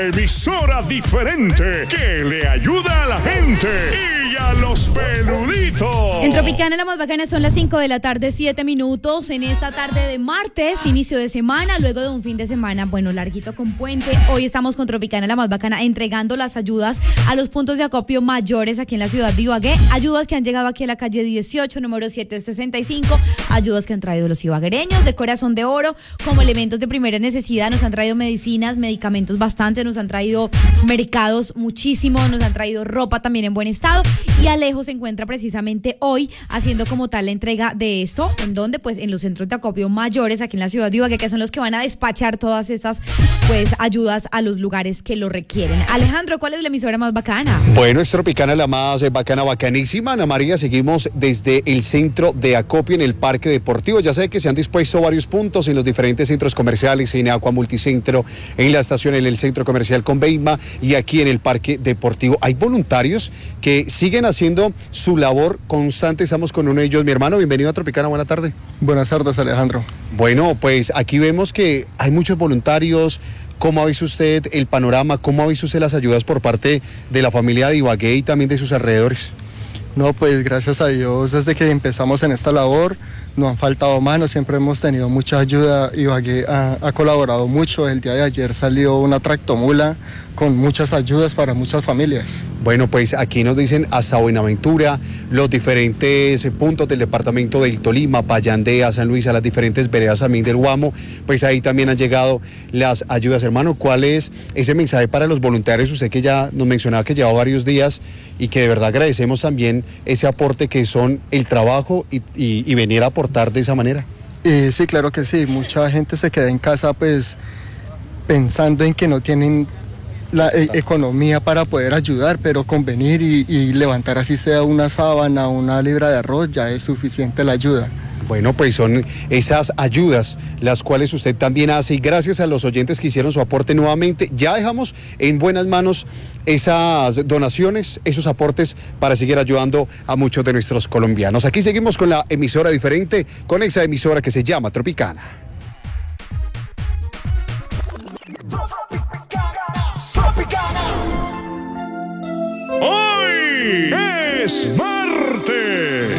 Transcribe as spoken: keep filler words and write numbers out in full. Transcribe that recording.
emisora diferente que le ayuda a la gente y a los peluditos. En Tropicana la más bacana son las cinco de la tarde, siete minutos. En esta tarde de martes, inicio de semana, luego de un fin de semana, bueno, larguito con puente. Hoy estamos con Tropicana la más bacana entregando las ayudas a los puntos de acopio mayores aquí en la ciudad de Ibagué. Ayudas que han llegado aquí a la calle dieciocho, número setecientos sesenta y cinco. Ayudas que han traído los ibaguereños de corazón de oro como elementos de primera necesidad. Nos han traído medicinas, medicamentos bastante, nos han traído mercados muchísimo, nos han traído ropa también en buen estado. Y Alejo se encuentra precisamente hoy haciendo como tal la entrega de esto, en donde pues en los centros de acopio mayores aquí en la ciudad de Ibagué, que son los que van a despachar todas esas pues ayudas a los lugares que lo requieren. Alejandro, ¿cuál es la emisora más bacana? Bueno, es Tropicana la más eh, bacana, bacanísima. Ana María, seguimos desde el centro de acopio en el Parque Deportivo. Ya sé que se han dispuesto varios puntos en los diferentes centros comerciales, en Aqua Multicentro, en la estación, en el centro comercial Conveima y aquí en el Parque Deportivo. Hay voluntarios que siguen haciendo su labor constante. Estamos con uno de ellos, mi hermano. Bienvenido a Tropicana, buena tarde. Buenas tardes, Alejandro. Bueno, pues aquí vemos que hay muchos voluntarios. ¿Cómo ha visto usted el panorama? ¿Cómo ha visto usted las ayudas por parte de la familia de Ibagué y también de sus alrededores? No, pues gracias a Dios, desde que empezamos en esta labor, no han faltado manos, siempre hemos tenido mucha ayuda. Ibagué ha, ha colaborado mucho. El día de ayer salió una tractomula con muchas ayudas para muchas familias. Bueno, pues aquí nos dicen hasta Buenaventura, los diferentes puntos del departamento del Tolima, Payandea, San Luis, a las diferentes veredas también del Guamo, pues ahí también han llegado las ayudas. Hermano, ¿cuál es ese mensaje para los voluntarios? Usted que ya nos mencionaba que lleva varios días y que de verdad agradecemos también ese aporte que son el trabajo y, y, y venir a aportar de esa manera. Eh, sí, claro que sí, mucha gente se queda en casa pues pensando en que no tienen la eh, economía para poder ayudar, pero con venir y, y levantar así sea una sábana, una libra de arroz, ya es suficiente la ayuda. Bueno, pues son esas ayudas las cuales usted también hace y gracias a los oyentes que hicieron su aporte nuevamente, ya dejamos en buenas manos esas donaciones, esos aportes para seguir ayudando a muchos de nuestros colombianos. Aquí seguimos con la emisora diferente, con esa emisora que se llama Tropicana. Hoy es martes